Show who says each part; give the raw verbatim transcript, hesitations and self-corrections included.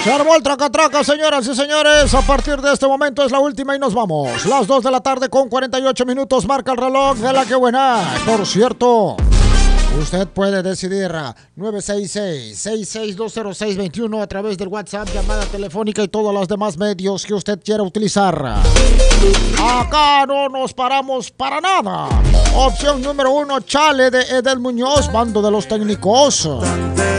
Speaker 1: Se armó el traca-traca, señoras y señores. A partir de este momento es la última y nos vamos. Las dos de la tarde con cuarenta y ocho minutos marca el reloj de la que buena. Por cierto, usted puede decidir nueve seis seis, seis seis dos cero seis dos uno a través del WhatsApp, llamada telefónica y todos los demás medios que usted quiera utilizar. Acá no nos paramos para nada. Opción número uno, Chale de Edel Muñoz, bando de los técnicos.